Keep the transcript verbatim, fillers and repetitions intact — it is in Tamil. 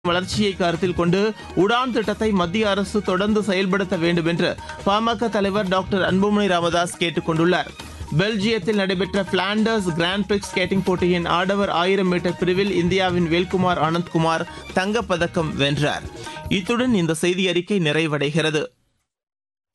வளர்ச்சியை கருத்தில் கொண்டு உடான் திட்டத்தை மத்திய அரசு தொடர்ந்து செயல்படுத்த வேண்டும் என்று பாமக தலைவர் டாக்டர் அன்புமணி ராமதாஸ் கேட்டுக் கொண்டுள்ளார். பெல்ஜியத்தில் நடைபெற்ற பிளாண்டர்ஸ் கிராண்ட் பிரிக்ஸ் ஸ்கேட்டிங் போட்டியின் ஆடவர் ஆயிரம் மீட்டர் பிரிவில் இந்தியாவின் வேல்குமார் ஆனந்த்குமார் தங்கப்பதக்கம் வென்றார். இத்துடன் இந்த செய்தி அறிக்கை நிறைவடைகிறது.